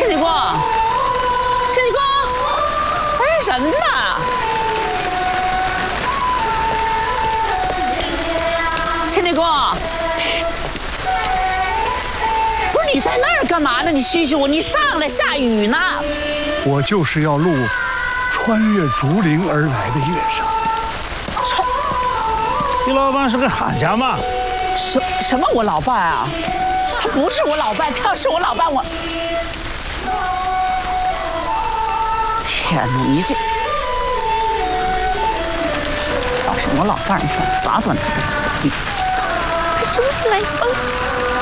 地公，千地公，不是人呐！千地公，不是你在那儿干嘛呢？你嘘嘘我，你上来，下雨呢。 我就是要录穿越竹林而来的乐声。 你老伴是个汉家嘛？ 什么我老伴啊？他不是我老伴，他要是我老伴，我……天哪，你这要是我老伴，你看砸断他的腿，还真来疯！